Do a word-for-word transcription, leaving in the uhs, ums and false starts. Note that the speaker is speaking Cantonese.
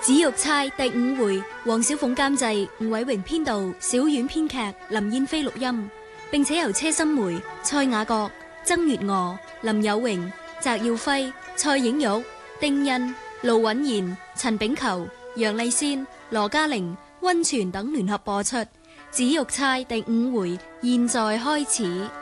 紫玉釵第五回，黃小鳳監製，吳偉榮編導，小婉編劇，林燕飛錄音，並且由車心梅、蔡雅閣、曾月娥、林有榮、翟耀輝、蔡影玉、丁欣、盧允賢、陳炳球、楊麗仙、羅嘉玲、溫泉等聯合播出。紫玉釵第五回，現在開始。